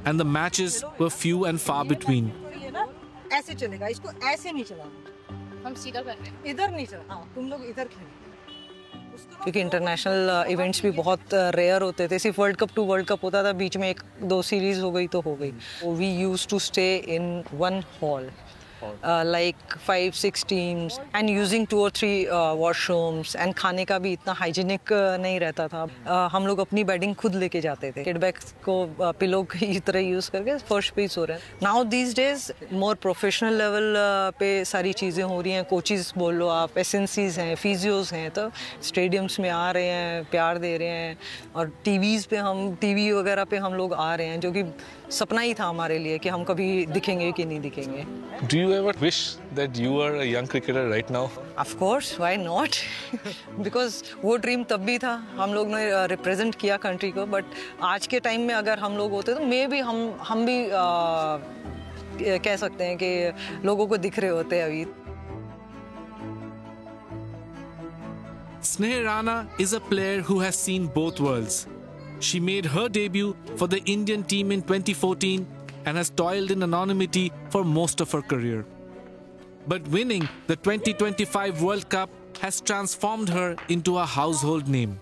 and the matches were few and far between. ऐसे चलेगा, इसको ऐसे नहीं चलाना। हम सीधा कर रहे हैं। इधर नहीं चला, हाँ, तुम लोग इधर खेलो। क्योंकि इंटरनेशनल इवेंट्स भी बहुत रेयर होते थे, सिर्फ world cup to world cup होता था, बीच में एक दो सीरीज हो गई तो हो गई। We used to stay in one hall, like 5-6 teams and using 2 or 3 washrooms and खाने का भी इतना हाइजीनिक नहीं रहता था। हम लोग अपनी बेडिंग खुद लेके जाते थे, किड बैग्स को पिलो की तरह यूज़ करके फर्स्ट पे सो रहे हैं। Now these days more professional level पे सारी चीज़ें हो रही हैं। कोचेस बोल लो आप, एसेंसीज हैं, फिजियोज हैं, तो स्टेडियम्स में आ रहे हैं, प्यार दे रहे हैं, और टीवी वगैरह पे हम लोग आ रहे हैं, जो कि सपना ही था हमारे लिए कि हम कभी दिखेंगे कि नहीं दिखेंगे। Do you ever wish that you were a young cricketer right now? Of course, why not? Because वो ड्रीम तब भी था, हम लोग ने रिप्रेजेंट किया कंट्री को, बट आज के टाइम में अगर हम लोग होते तो मे भी हम भी कह सकते हैं कि लोगों को दिख रहे होते अभी। Sneha Rana is a player who has seen both worlds. She made her debut for the Indian team in 2014 and has toiled in anonymity for most of her career. But winning the 2025 World Cup has transformed her into a household name.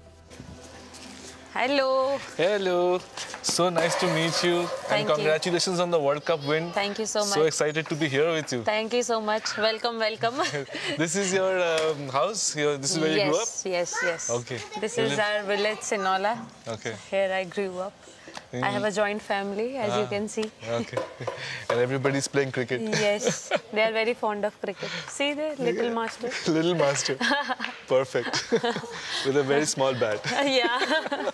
Hello. Hello. So nice to meet you. Thank and congratulations on the World Cup win. Thank you so much. So excited to be here with you. Thank you so much. Welcome, welcome. This is your house? This is where you grew up? Yes. Okay. This is our village, Sinola. Okay. Here I grew up. I have a joint family, as you can see. Okay. And everybody's playing cricket. Yes. They are very fond of cricket. See there, little master. Little master. Perfect. With a very small bat. Yeah.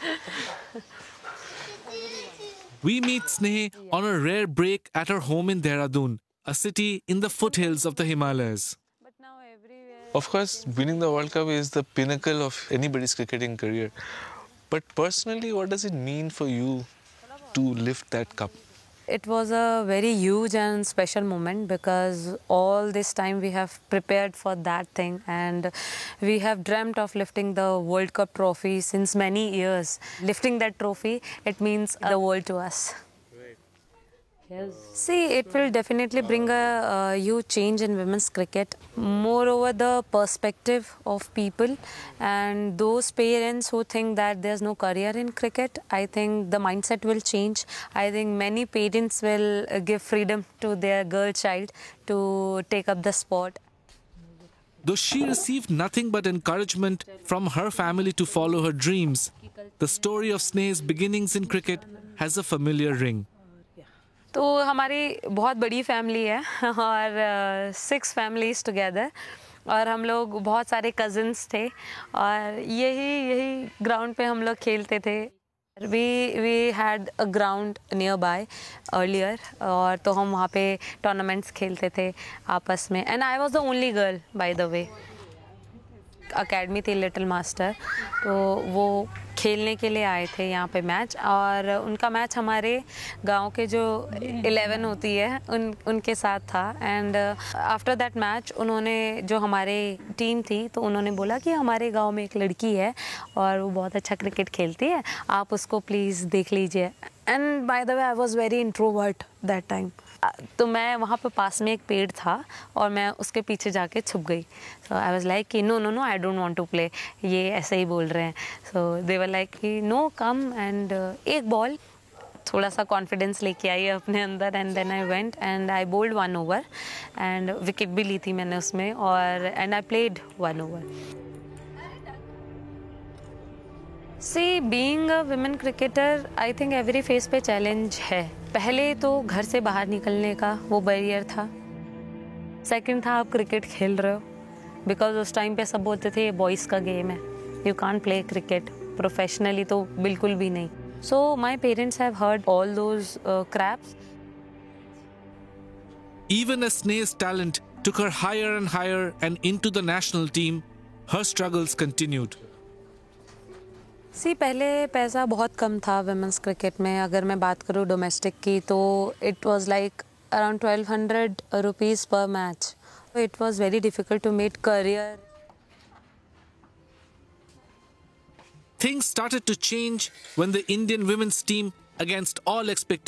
We meet Sneha on a rare break at her home in Dehradun, a city in the foothills of the Himalayas. But now everywhere. Of course, winning the World Cup is the pinnacle of anybody's cricketing career. But personally, what does it mean for you to lift that cup? It was a very huge and special moment because all this time we have prepared for that thing and we have dreamt of lifting the World Cup trophy since many years. Lifting that trophy, it means the world to us. Yes. See, it will definitely bring a huge change in women's cricket. Moreover, the perspective of people and those parents who think that there's no career in cricket, I think the mindset will change. I think many parents will give freedom to their girl child to take up the sport. Though she received nothing but encouragement from her family to follow her dreams, the story of Sneha's beginnings in cricket has a familiar ring. तो हमारी बहुत बड़ी family है और 6 families together और हम लोग बहुत सारे कज़न्स थे और यही ग्राउंड पे हम लोग खेलते थे। We had a ground nearby earlier और तो हम वहाँ पे टूर्नामेंट्स खेलते थे आपस में and I was the only girl by the way. Academy थी लिटिल मास्टर, तो वो खेलने के लिए आए थे यहाँ पे मैच और उनका मैच हमारे गांव के जो 11 होती है उनके साथ था एंड आफ्टर दैट मैच उन्होंने जो हमारे टीम थी तो उन्होंने बोला कि हमारे गांव में एक लड़की है और वो बहुत अच्छा क्रिकेट खेलती है, आप उसको प्लीज़ देख लीजिए। And by the way I was very introvert that time, तो मैं वहाँ पे पास में एक पेड़ था और मैं उसके पीछे जाके छुप गई। सो आई वाज लाइक कि no I don't want to play, ये ऐसे ही बोल रहे हैं। सो दे वर लाइक कि नो कम एंड एक बॉल, थोड़ा सा कॉन्फिडेंस लेके आई अपने अंदर and then I went and I bold 1 over and wicket भी ली थी मैंने उसमें और and I played 1 over. See, being a women cricketer, I think every face पे चैलेंज है। पहले तो घर से बाहर निकलने का वो बैरियर था, सेकंड था आप क्रिकेट खेल रहे हो बिकॉज उस टाइम पे सब बोलते थे ये बॉयज़ का गेम है, you can't play cricket professionally, तो बिल्कुल भी नहीं। सो my parents have heard all those craps. Even as Sneha's talent took her higher and higher and into the national team, her struggles continued. पहले पैसा बहुत कम था वुमेन्स क्रिकेट में। अगर मैं बात करूँ डोमेस्टिक की तो it was like around 1200 rupees पर match. It was very difficult to make career. Things started to change when the Indian women's team, against all expectations,